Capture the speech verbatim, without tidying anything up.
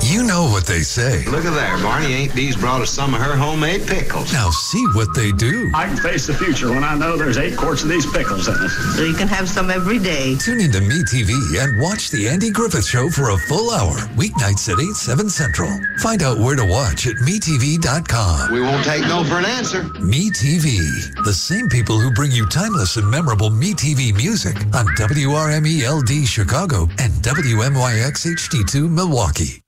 You know what they say. Look at there. Barney Ain't Bee's brought us some of her homemade pickles. Now see what they do. I can face the future when I know there's eight quarts of these pickles in it. So you can have some every day. Tune into MeTV and watch The Andy Griffith Show for a full hour. Weeknights at eight, seven Central. Find out where to watch at Me T V dot com. We won't take no for an answer. MeTV, the same people who bring you timeless and memorable MeTV music on W R M E L D Chicago and W M Y X H D two Milwaukee.